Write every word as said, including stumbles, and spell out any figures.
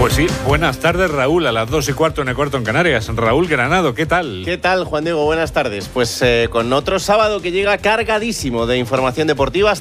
Pues sí, buenas tardes Raúl, a las dos y cuarto en el cuarto en Canarias. Raúl Granado, ¿qué tal? ¿Qué tal, Juan Diego? Buenas tardes. Pues eh, con otro sábado que llega cargadísimo de información deportiva hasta